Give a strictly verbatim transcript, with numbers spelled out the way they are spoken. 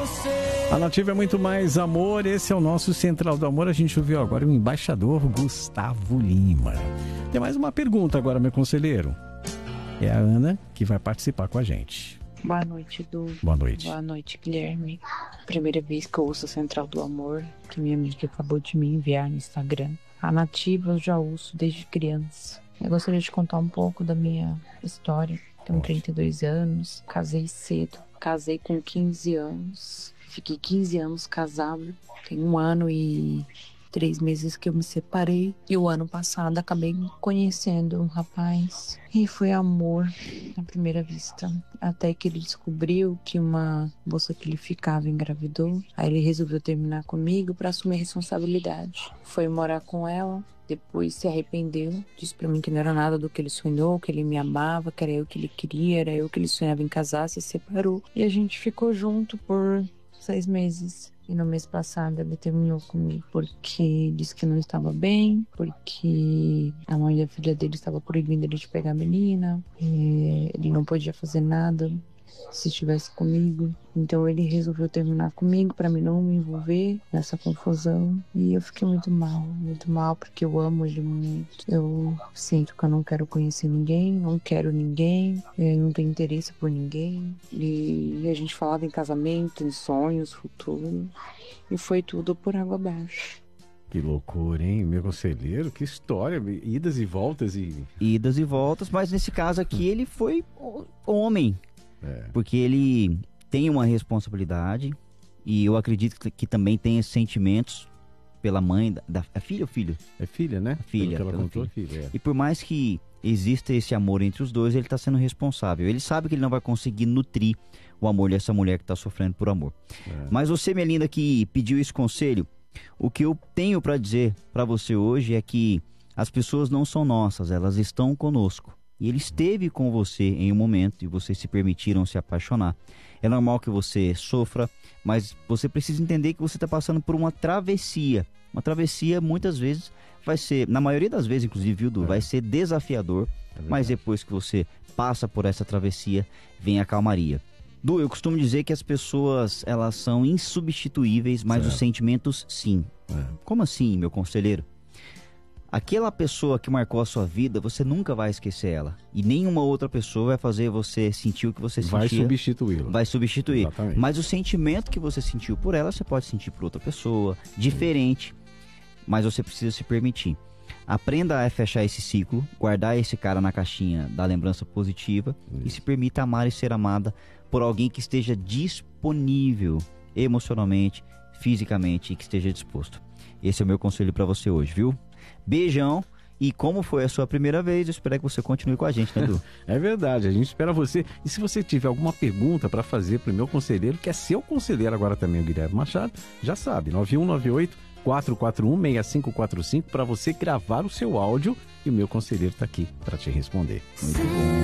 A Nativa é muito mais amor, esse é o nosso Central do Amor. A gente ouviu agora o embaixador Gustavo Lima. Tem mais uma pergunta agora, meu conselheiro. É a Ana que vai participar com a gente. Boa noite, Edu. Boa noite. Boa noite, Guilherme. Primeira vez que eu ouço o Central do Amor, que minha amiga acabou de me enviar no Instagram. A Nativa eu já ouço desde criança. Eu gostaria de contar um pouco da minha história. Tenho trinta e dois anos, casei cedo. Casei com quinze anos. Fiquei quinze anos casado. Tem um ano e três meses que eu me separei. E o ano passado acabei conhecendo um rapaz. E foi amor à primeira vista. Até que ele descobriu que uma moça que ele ficava engravidou. Aí ele resolveu terminar comigo para assumir a responsabilidade. Foi morar com ela. Depois se arrependeu. Disse pra mim que não era nada do que ele sonhou. Que ele me amava, que era eu que ele queria. Era eu que ele sonhava em casar. Se separou. E a gente ficou junto por seis meses. E no mês passado ele terminou comigo porque disse que não estava bem, porque a mãe da filha dele estava proibindo ele de pegar a menina, ele não podia fazer nada se estivesse comigo. Então ele resolveu terminar comigo para mim não me envolver nessa confusão. E eu fiquei muito mal, muito mal, porque eu amo ele muito. Eu sinto que eu não quero conhecer ninguém, não quero ninguém, eu não tenho interesse por ninguém. E a gente falava em casamento, em sonhos, futuro. E foi tudo por água abaixo. Que loucura, hein, meu conselheiro? Que história, idas e voltas e... Idas e voltas, mas nesse caso aqui ele foi homem. É. Porque ele tem uma responsabilidade e eu acredito que, que também tem sentimentos pela mãe da, da a filha ou filho? É filha, né? A filha. Pelo que ela contou, filha. filha é. E por mais que exista esse amor entre os dois, ele está sendo responsável. Ele sabe que ele não vai conseguir nutrir o amor dessa mulher que está sofrendo por amor. É. Mas você, minha linda, que pediu esse conselho, o que eu tenho para dizer para você hoje é que as pessoas não são nossas, elas estão conosco. E ele esteve com você em um momento e vocês se permitiram se apaixonar. É normal que você sofra, mas você precisa entender que você está passando por uma travessia. Uma travessia muitas vezes vai ser, na maioria das vezes inclusive, viu, Du, é. vai ser desafiador, é mas depois que você passa por essa travessia, vem a calmaria. Du, eu costumo dizer que as pessoas, elas são insubstituíveis, mas certo. Os sentimentos sim. É. Como assim, meu conselheiro? Aquela pessoa que marcou a sua vida, você nunca vai esquecer ela. E nenhuma outra pessoa vai fazer você sentir o que você sentia. Vai substituí-la. Vai substituir. Exatamente. Mas o sentimento que você sentiu por ela, você pode sentir por outra pessoa, diferente. Mas você precisa se permitir. Aprenda a fechar esse ciclo, guardar esse cara na caixinha da lembrança positiva. Isso. E se permita amar e ser amada por alguém que esteja disponível emocionalmente, fisicamente e que esteja disposto. Esse é o meu conselho para você hoje, viu? Beijão. E como foi a sua primeira vez, eu espero que você continue com a gente, né, Edu? É verdade, a gente espera você. E se você tiver alguma pergunta para fazer para o meu conselheiro, que é seu conselheiro agora também, o Guilherme Machado, já sabe, nove um nove oito, quatro quatro um, seis cinco quatro cinco, para você gravar o seu áudio e o meu conselheiro está aqui para te responder. Muito bom.